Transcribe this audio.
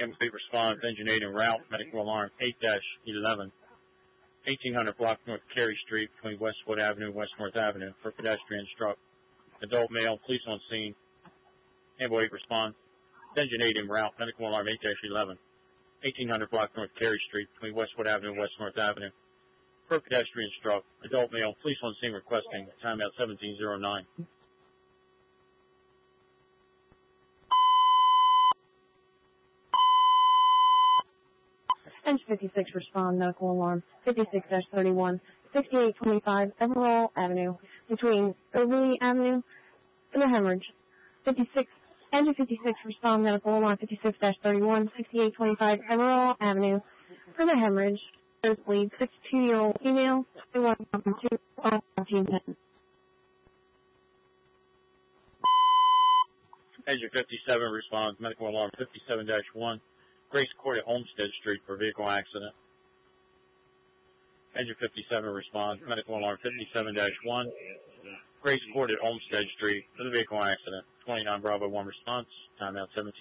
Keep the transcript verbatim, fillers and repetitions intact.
M P response, engine eight en route, medical alarm eight dash eleven. eighteen hundred block North Carey Street between Westwood Avenue and West North Avenue for pedestrian struck. Adult male, police on scene. Ambo eight response, engine eight en route, medical alarm eight dash eleven. eighteen hundred block North Carey Street between Westwood Avenue and West North Avenue for pedestrian struck. Adult male, police on scene requesting timeout seventeen oh nine. Engine fifty-six respond, medical alarm fifty-six dash thirty-one, sixty-eight twenty-five Everall Avenue between Overley Avenue and the hemorrhage. fifty-six, engine fifty-six respond, medical alarm fifty-six dash thirty-one, sixty-eight twenty-five Everall Avenue for the hemorrhage. Lead sixty-two-year-old female, twenty-one two fourteen ten. Engine fifty-seven responds, medical alarm fifty-seven dash one. Grace Court at Olmsted Street for vehicle accident. Engine fifty-seven responds, medical alarm fifty-seven dash one. Grace Court at Olmsted Street for the vehicle accident. twenty-nine Bravo one response, timeout seventeen.